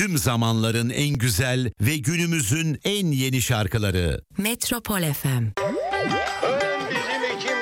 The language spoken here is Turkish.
Tüm zamanların en güzel ve günümüzün en yeni şarkıları. Metropol FM. Bizim için